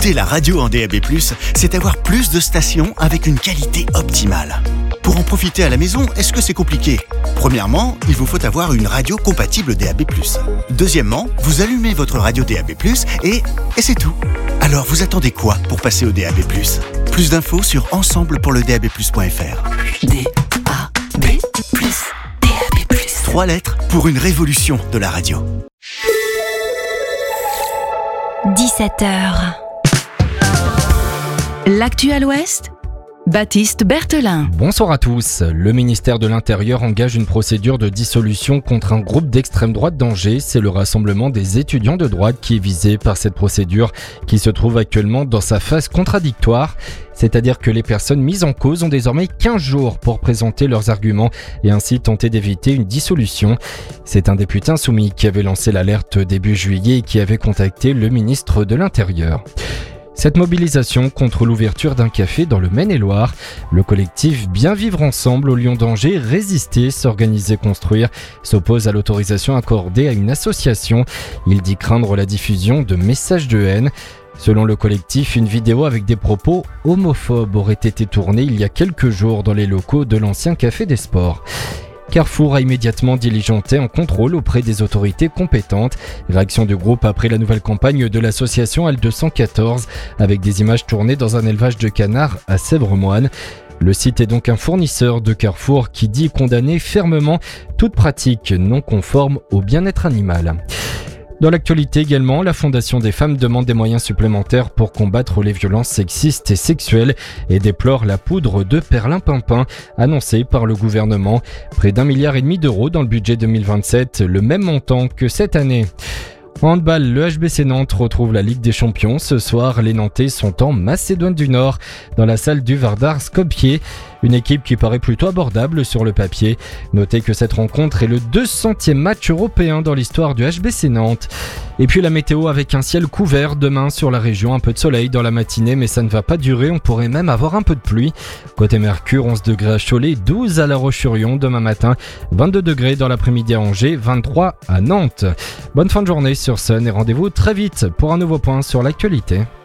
Écouter la radio en DAB+, c'est avoir plus de stations avec une qualité optimale. Pour en profiter à la maison, est-ce que c'est compliqué ? Premièrement, il vous faut avoir une radio compatible DAB+. Deuxièmement, vous allumez votre radio DAB+, et c'est tout. Alors vous attendez quoi pour passer au DAB+? Plus d'infos sur ensemblepourledab+.fr. DAB+, DAB+. 3 lettres pour une révolution de la radio. 17h. L'actu à l'Ouest, Baptiste Berthelin. Bonsoir à tous. Le ministère de l'Intérieur engage une procédure de dissolution contre un groupe d'extrême droite d'Angers. C'est le rassemblement des étudiants de droite qui est visé par cette procédure qui se trouve actuellement dans sa phase contradictoire. C'est-à-dire que les personnes mises en cause ont désormais 15 jours pour présenter leurs arguments et ainsi tenter d'éviter une dissolution. C'est un député insoumis qui avait lancé l'alerte début juillet et qui avait contacté le ministre de l'Intérieur. Cette mobilisation contre l'ouverture d'un café dans le Maine-et-Loire, le collectif Bien Vivre Ensemble au Lion d'Angers, Résister, s'organiser, construire, s'oppose à l'autorisation accordée à une association. Il dit craindre la diffusion de messages de haine. Selon le collectif, une vidéo avec des propos homophobes aurait été tournée il y a quelques jours dans les locaux de l'ancien Café des Sports. Carrefour a immédiatement diligenté un contrôle auprès des autorités compétentes. Réaction du groupe après la nouvelle campagne de l'association L214 avec des images tournées dans un élevage de canards à Sèvres-Moine. Le site est donc un fournisseur de Carrefour qui dit condamner fermement toute pratique non conforme au bien-être animal. Dans l'actualité également, la Fondation des femmes demande des moyens supplémentaires pour combattre les violences sexistes et sexuelles et déplore la poudre de perlimpinpin annoncée par le gouvernement. Près d'1,5 milliard d'euros dans le budget 2027, le même montant que cette année. En handball, le HBC Nantes retrouve la Ligue des Champions. Ce soir, les Nantais sont en Macédoine du Nord, dans la salle du Vardar Skopje. Une équipe qui paraît plutôt abordable sur le papier. Notez que cette rencontre est le 200e match européen dans l'histoire du HBC Nantes. Et puis la météo avec un ciel couvert demain sur la région, un peu de soleil dans la matinée, mais ça ne va pas durer, on pourrait même avoir un peu de pluie. Côté Mercure, 11 degrés à Cholet, 12 à La Roche-sur-Yon demain matin, 22 degrés dans l'après-midi à Angers, 23 à Nantes. Bonne fin de journée sur Sun et rendez-vous très vite pour un nouveau point sur l'actualité.